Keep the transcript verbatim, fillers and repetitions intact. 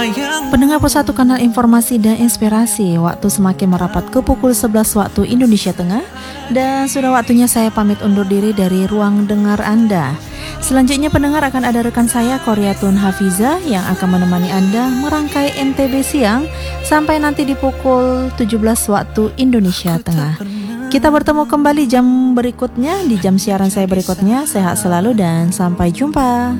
Pendengar Persatu Kanal Informasi dan Inspirasi, waktu semakin merapat ke pukul sebelas waktu Indonesia Tengah, dan sudah waktunya saya pamit undur diri dari ruang dengar Anda. Selanjutnya pendengar akan ada rekan saya Koryatun Hafiza yang akan menemani Anda merangkai N T B Siang sampai nanti di pukul tujuh belas waktu Indonesia Tengah. Kita bertemu kembali jam berikutnya, di jam siaran saya berikutnya. Sehat selalu dan sampai jumpa.